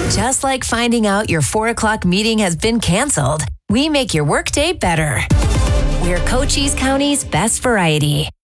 Just like finding out your 4 o'clock meeting has been canceled, we make your workday better. We're Cochise County's best variety.